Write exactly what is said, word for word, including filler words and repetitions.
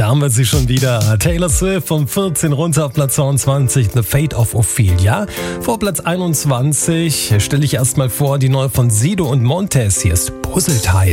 haben wir sie schon wieder. Taylor Swift von vierzehn runter auf Platz zweiundzwanzig, The Fate of Ophelia. Vor Platz einundzwanzig stelle ich erstmal vor die neue von Sido und Montez. Hier ist Puzzleteil.